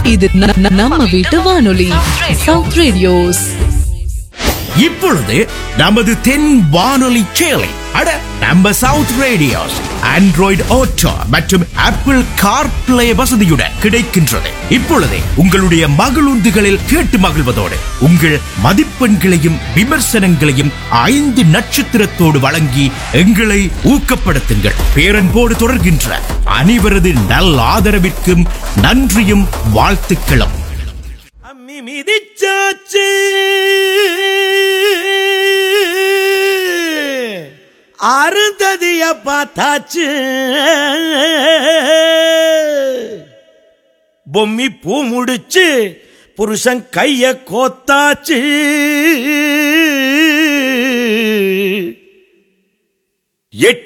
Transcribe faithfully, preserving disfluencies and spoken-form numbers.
இது ந- ந- நம்ம வீட்டு வானொலி சவுத் ரேடியோஸ். இப்பொழுது நமது தென் வானொலி சேலை அட நம்ம சவுத் ரேடியோஸ் ஆண்ட்ராய்டு ஆட்டோ மற்றும் ஆப்பிள் கார்பிளே வசதியுடன் கிடைக்கின்றது. இப்பொழுது உங்களுடைய மகிழுந்துகளில் கேட்டு மகிழ்வதோடு உங்கள் மதிப்பெண்களையும் விமர்சனங்களையும் ஐந்து நட்சத்திரத்தோடு வழங்கி எங்களை ஊக்கப்படுத்துங்கள். பேரன்போடு தொடர்கின்ற அனைவரது நல் ஆதரவிற்கும் நன்றியும் வாழ்த்துக்களும். அம்மி மிதிச்சாச்சு அருந்ததிய பார்த்தாச்சு பொம்மி பூ முடிச்சு புருஷன் கைய கோத்தாச்சு எட்டு